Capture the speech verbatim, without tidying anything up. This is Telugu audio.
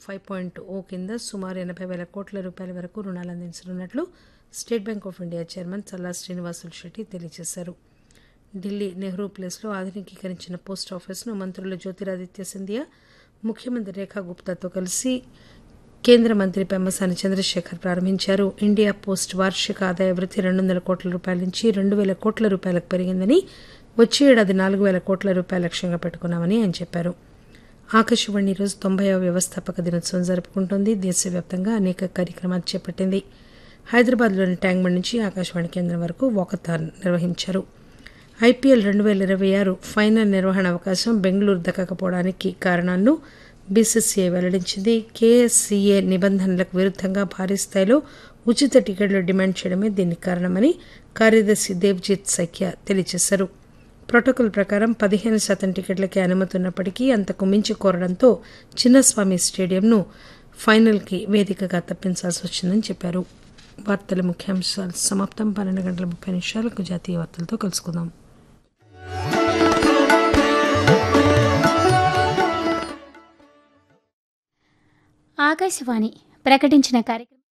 ఫైవ్ పాయింట్ ఓ కింద సుమారు ఎనభై వేల కోట్ల రూపాయల వరకు రుణాలు అందించనున్నట్లు state bank of India chairman చల్లా శ్రీనివాసులు శెట్టి తెలియజేశారు. ఢిల్లీ నెహ్రూ ప్లేస్లో ఆధునికీకరించిన పోస్ట్ ఆఫీసును మంత్రులు జ్యోతిరాదిత్య సింధియా, ముఖ్యమంత్రి రేఖా గుప్తాతో కలిసి కేంద్ర మంత్రి పెమ్మసాని చంద్రశేఖర్ ప్రారంభించారు. ఇండియా పోస్ట్ వార్షిక ఆదాయ వృద్ధి రెండు వందల కోట్ల రూపాయల నుంచి రెండు వేల కోట్ల రూపాయలకు పెరిగిందని, వచ్చే ఏడాది నాలుగు వేల కోట్ల రూపాయల లక్ష్యంగా పెట్టుకున్నామని ఆయన చెప్పారు. ఆకాశవాణి ఈరోజు తొంభైవ వ్యవస్థాపక దినోత్సవం జరుపుకుంటోంది. దేశవ్యాప్తంగా అనేక కార్యక్రమాలు చేపట్టింది. హైదరాబాద్లోని ట్యాంక్ బండ్ నుంచి ఆకాశవాణి కేంద్రం వరకు వాకథాన్ నిర్వహించారు. ఐపీఎల్ రెండు వేల ఇరవై ఆరు ఫైనల్ నిర్వహణ అవకాశం బెంగళూరు దక్కకపోవడానికి కారణాలను బీసీసీఐ వెల్లడించింది. కేఎస్సీఏ నిబంధనలకు విరుద్ధంగా భారీ స్థాయిలో ఉచిత టికెట్లు డిమాండ్ చేయడమే దీనికి కారణమని కార్యదర్శి దేవ్జిత్ సైకియా తెలియజేశారు. ప్రోటోకాల్ ప్రకారం పదిహేను శాతం టికెట్లకే అనుమతి ఉన్నప్పటికీ అంతకు మించి కోరడంతో చిన్నస్వామి స్టేడియంను ఫైనల్కి వేదికగా తప్పించాల్సి వచ్చిందని చెప్పారు. వార్తల ముఖ్యాంశాలు సమాప్తం. పన్నెండు గంటల ముప్పై నిమిషాలకు జాతీయ వార్తలతో కలుసుకుందాం. ఆకాశవాణి ప్రకటించిన కార్యక్రమం